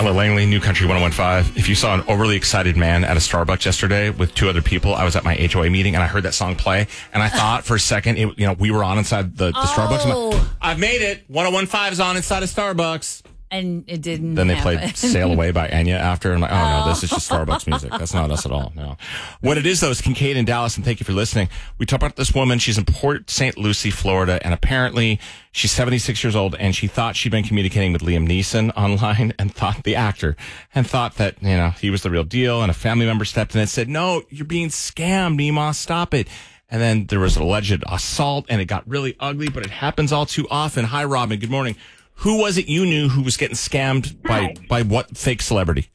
Ella Langley, New Country 101.5. If you saw an overly excited man at a Starbucks yesterday with two other people, I was at my HOA meeting and I heard that song play, and I thought for a second, we were on inside the Starbucks. I'm like, I've made it. 101.5 is on inside of Starbucks. And it didn't. Then they happen. played Sail Away by Enya after. I'm like, oh, no, this is just Starbucks music. That's not us at all. No. What it is, though, is Kincaid in Dallas, and thank you for listening. We talked about this woman. She's in Port St. Lucie, Florida, and apparently she's 76 years old, and she thought she'd been communicating with Liam Neeson online and thought the actor, and thought that, he was the real deal, and a family member stepped in and said, no, you're being scammed, Nima, stop it. And then there was an alleged assault, and it got really ugly, but it happens all too often. Hi, Robin. Good morning. Who was it you knew who was getting scammed by what fake celebrity?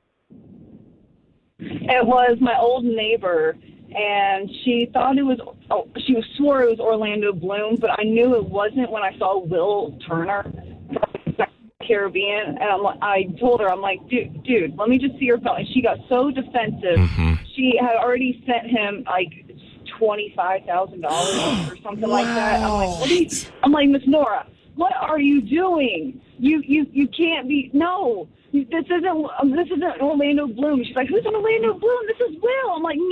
It was my old neighbor, and she thought it was. She swore it was Orlando Bloom, but I knew it wasn't when I saw Will Turner from the Caribbean, and I told her, I'm like, dude, let me just see your phone. And she got so defensive. Mm-hmm. She had already sent him like $25,000 or something like that. I'm like, I'm like, Miss Nora, what are you doing? You can't be. No, this isn't Orlando Bloom. She's like, who's Orlando Bloom? This is Will. I'm like,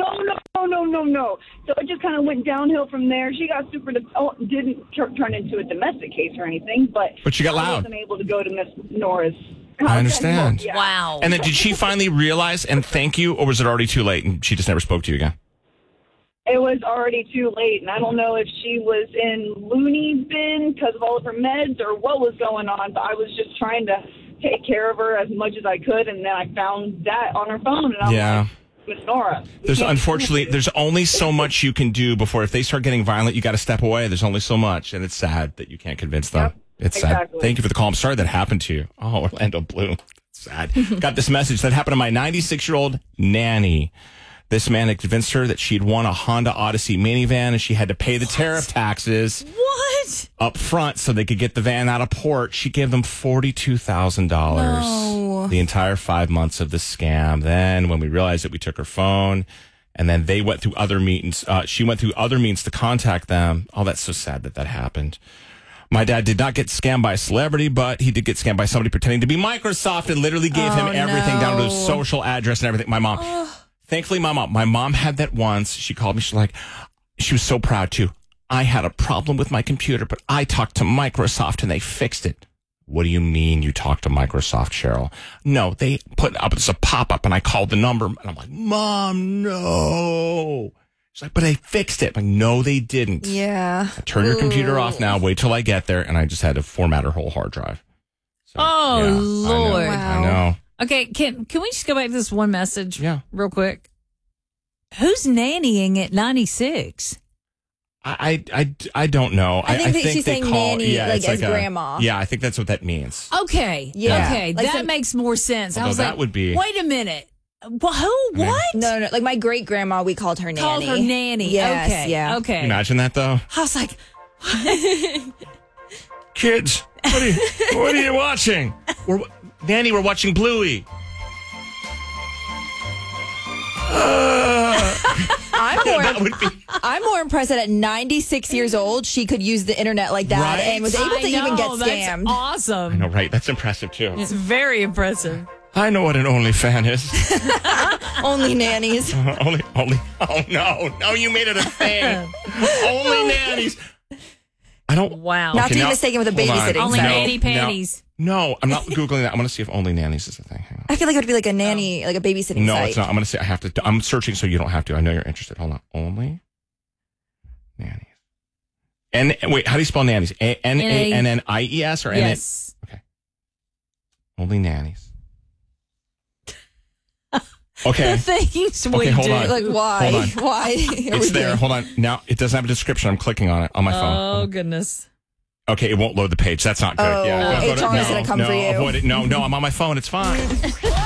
no. So it just kind of went downhill from there. She got didn't turn into a domestic case or anything, but she got loud. I wasn't able to go to Miss Nora's. I understand. Yeah. Wow. And then did she finally realize and thank you, or was it already too late and she just never spoke to you again? It was already too late, and I don't know if she was in loony bin because of all of her meds or what was going on, but I was just trying to take care of her as much as I could, and then I found that on her phone, and I'm like, Miss Nora. There's only so much you can do before, if they start getting violent, you got to step away. There's only so much, and it's sad that you can't convince them. Yep, it's exactly. sad. Thank you for the call. I'm sorry that happened to you. Oh, Orlando Bloom. Sad. Got this message that happened to my 96-year-old nanny. This man had convinced her that she'd won a Honda Odyssey minivan and she had to pay the tariff taxes up front so they could get the van out of port. She gave them $42,000 the entire 5 months of the scam. Then when we realized it, we took her phone, and then they went through other means. She went through other means to contact them. Oh, that's so sad that happened. My dad did not get scammed by a celebrity, but he did get scammed by somebody pretending to be Microsoft and literally gave him everything down to his social address and everything. My mom. Thankfully, my mom had that once. She called me. She's like, she was so proud too. I had a problem with my computer, but I talked to Microsoft and they fixed it. What do you mean you talked to Microsoft, Cheryl? No, they put up as a pop-up and I called the number and I'm like, Mom, no. She's like, but they fixed it. I'm like, no, they didn't. Yeah. Turn your computer off now. Wait till I get there. And I just had to format her whole hard drive. So, Lord. I know. Okay, can we just go back to this one message real quick? Who's nannying at 96? I don't know. I think she's saying nanny like as grandma. Yeah, I think that's what that means. Okay. Yeah. Okay, like that makes more sense. I was that like, would be... wait a minute. Well, who? What? No. Like my great grandma, we called her nanny. Called her nanny. Yes, okay. Yeah. Okay. Imagine that though. I was like, kids, what are you watching? Nanny, we're watching Bluey. I'm more impressed that at 96 years old, she could use the internet like that, right? And was able to even get scammed. That's awesome. I know, right? That's impressive too. It's very impressive. I know what an OnlyFan is. Only nannies. only. Oh no, you made it a thing. Only nannies. I don't. Wow. Not to be mistaken with a babysitting. Only site. nanny panties. No, I'm not Googling that. I'm going to see if Only Nannies is a thing. Hang on. I feel like it would be like a nanny, like a babysitting No, site. it's not. I'm going to say I have to. I'm searching so you don't have to. I know you're interested. Hold on. Only Nannies. Wait, how do you spell nannies? Nannies or yes. Okay. Only Nannies. Okay. The things we hold do. on. Like why? Hold on. Why? It's there. Hold on. Now it doesn't have a description. I'm clicking on it on my phone. Oh goodness. Okay, it won't load the page. That's not good. Oh, yeah, HR is going to come for you. Avoid it. No, I'm on my phone. It's fine.